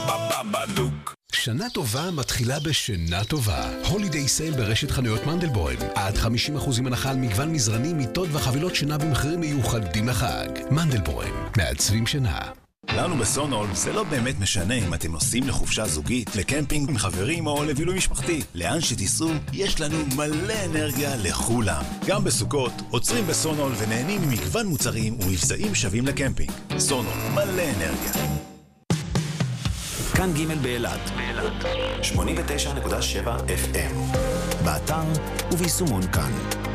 שנה טובה מתחילה בשינה טובה. הולידיי סייל ברשת חנויות מנדלבוים. עד 50% הנחה על מגוון מזרנים, מיטות וחבילות שינה במחירים מיוחדים לחג. מנדלבוים, מעצבים שינה. לנו בסונול זה לא באמת משנה אם אתם נוסעים לחופשה זוגית, לקמפינג עם חברים או לבילוי משפחתי. לאן שתיסעו, יש לנו מלא אנרגיה לכולם. גם בסוכות, עוצרים בסונול ונהנים ממגוון מוצרים ומבצעים שווים לקמפינג. סונול, מלא אנרגיה. כאן ג' באילת 89.7 FM באתר וביישומון כאן.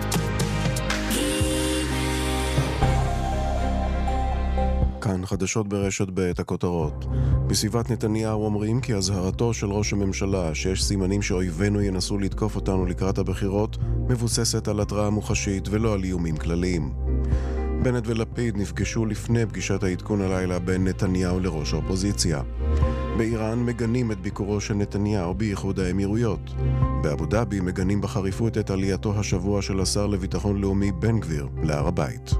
כאן חדשות ברשת ב' הכותרות. בסביבת נתניהו אומרים כי הזהרתו של ראש הממשלה שיש סימנים שאויבינו ינסו לתקוף אותנו לקראת הבחירות מבוססת על התראה מוחשית ולא על איומים כלליים. בנט ולפיד נפגשו לפני פגישת העדכון הלילה בין נתניהו לראש האופוזיציה. באיראן מגנים את ביקורו של נתניהו באיחוד האמירויות. באבו דאבי מגנים בחריפות את עלייתו השבוע של השר לביטחון לאומי בן גביר להר הבית.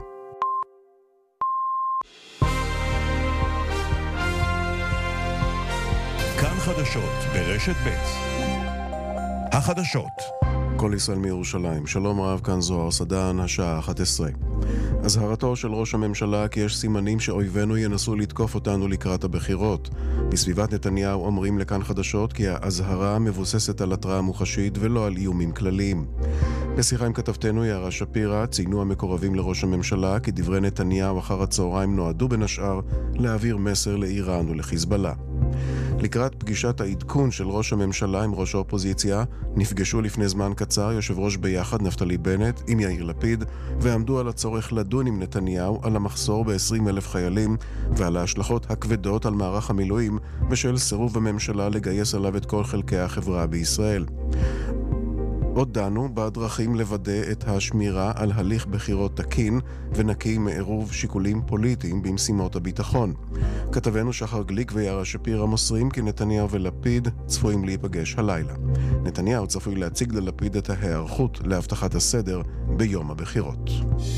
כאן חדשות ברשת ב' החדשות. כל ישראל מירושלים. שלום רב, כאן זוהר סדן, השעה 11. הזהרתו של ראש הממשלה כי יש סימנים שאויבינו ינסו לתקוף אותנו לקראת הבחירות. בסביבת נתניהו אומרים לכאן חדשות כי ההזהרה מבוססת על התראה מוחשית ולא על איומים כלליים. בשיחה עם כתבתנו יערה שפירא ציינו המקורבים לראש הממשלה כי דברי נתניהו אחר הצהריים נועדו בין השאר להעביר מסר לאיראן ולחיזבאללה. לקראת פגישת העדכון של ראש הממשלה עם ראש האופוזיציה, נפגשו לפני זמן קצר יושב ראש ביחד נפתלי בנט עם יאיר לפיד, ועמדו על הצורך לדון עם נתניהו על המחסור ב-20,000 חיילים ועל ההשלכות הכבדות על מערך המילואים בשל סירוב הממשלה לגייס עליו את כל חלקי החברה בישראל. עוד דנו בדרכים לוודא את השמירה על הליך בחירות תקין ונקי מעירוב שיקולים פוליטיים במשימות הביטחון. כתבנו שחר גליק ויערה שפירא מוסרים כי נתניהו ולפיד צפויים להיפגש הלילה. נתניהו צפוי להציג ללפיד את ההיערכות להבטחת הסדר ביום הבחירות.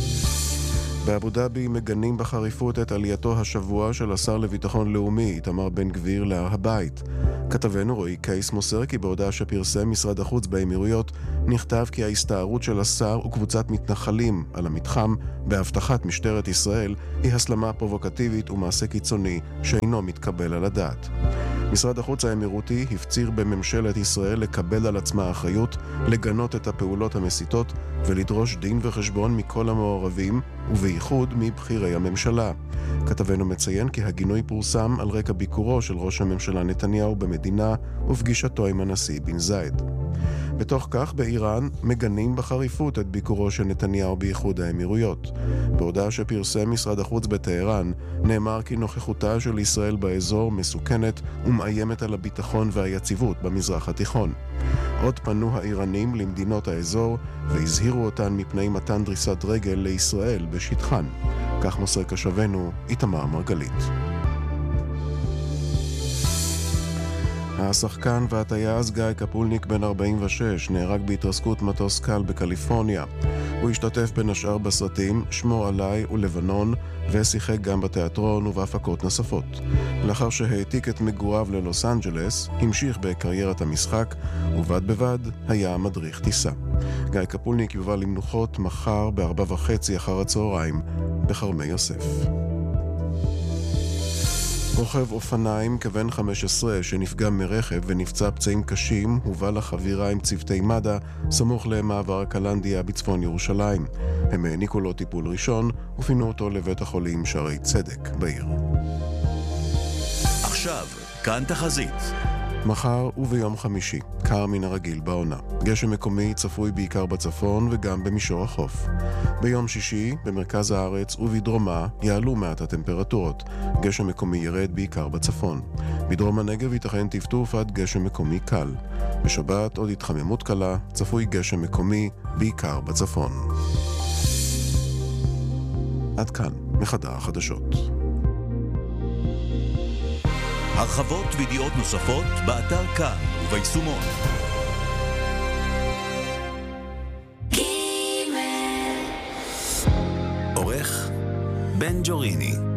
באבו דאבי מגנים בחריפות את עלייתו השבוע של השר לביטחון לאומי איתמר בן גביר להר הבית. כתבנו רועי קייס מוסר כי בהודעה שפרסם משרד החוץ באמירויות נכתב כי ההסתערות של השר וקבוצת מתנחלים על המתחם בהבטחת משטרת ישראל היא הסלמה פרובוקטיבית ומעשה קיצוני שאינו מתקבל על הדעת. משרד החוץ האמירותי הפציר בממשלת ישראל לקבל על עצמה אחריות, לגנות את הפעולות המסיתות ולדרוש דין וחשבון מכל המעורבים ובייחוד מבחירי הממשלה. כתבנו מציין כי הגינוי פורסם על רקע ביקורו של ראש הממשלה נתניהו במדינה ופגישתו עם הנשיא בן זייד. בתוך כך באיראן מגנים בחריפות את ביקורו של נתניהו באיחוד האמירויות. בהודעה שפרסם משרד החוץ בטהרן נאמר כי נוכחותה של ישראל באזור מסוכנת ומאיימת על הביטחון והיציבות במזרח התיכון. עוד פנו האיראנים למדינות האזור והזהירו אותן מפני מתן דריסת רגל לישראל בשטחן. כך מוסר קשבנו איתמר מרגלית. השחקן והטייס גיא קפולניק בן 46 נהרג בהתרסקות מטוס קל בקליפורניה. הוא השתתף בין השאר בסרטים שמו עליי ולבנון ושיחק גם בתיאטרון ובהפקות נוספות. לאחר שהעתיק את מגוריו ללוס אנג'לס, המשיך בקריירת המשחק ובד בבד היה מדריך טיסה. גיא קפולניק יובא למנוחות מחר ב-4:30 אחר הצהריים בחרמי יוסף. רוכב אופניים כבן 15 שנפגע מרכב ונפצע פצעים קשים הובא לחבירה עם צוותי מד"א סמוך למעבר קלנדיה בצפון ירושלים. הם העניקו לו טיפול ראשון ופינו אותו לבית החולים שערי צדק בעיר. עכשיו, כאן תחזית. מחר וביום חמישי, קר מן הרגיל בעונה. גשם מקומי צפוי בעיקר בצפון וגם במישור החוף. ביום שישי, במרכז הארץ ובדרומה, יעלו מעט הטמפרטורות. גשם מקומי ירד בעיקר בצפון. בדרום הנגב ייתכן טפטוף עד גשם מקומי קל. בשבת עוד התחממות קלה, צפוי גשם מקומי בעיקר בצפון. עד כאן, מחדר החדשות. הרחבות וידיעות נוספות באתר כאן וביישומון. עורך בן ג'וריני.